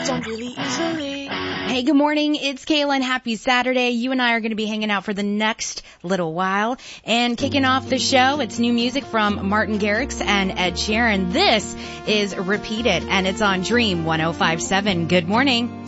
don't really easily. Hey, good morning. It's Kaylin. Happy Saturday. You and I are going to be hanging out for the next little while. And kicking off the show, it's new music from Martin Garrix and Ed Sheeran. This is Repeat It, and it's on Dream 105.7. Good morning.